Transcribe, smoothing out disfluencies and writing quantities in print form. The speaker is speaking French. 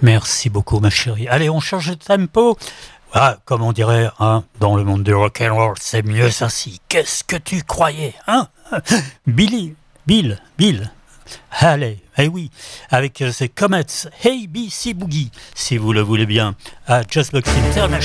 Merci beaucoup, ma chérie. Allez, on change de tempo. Ah, comme on dirait, hein, dans le monde du rock'n'roll, c'est mieux ainsi. Qu'est-ce que tu croyais, hein? Bill. Allez, eh oui, avec ces Comets, ABC Boogie, si vous le voulez bien, à Just Box International.